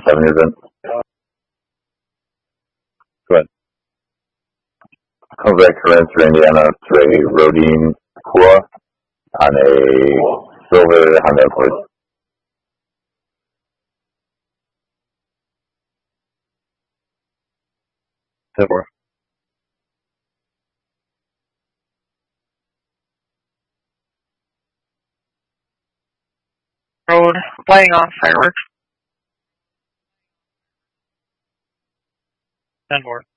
7 years in. Go ahead. Comes back to Rancher, Indiana, Trey Rodine Kua on a silver Honda Accord. Silver. Road, playing on fireworks. 10-4.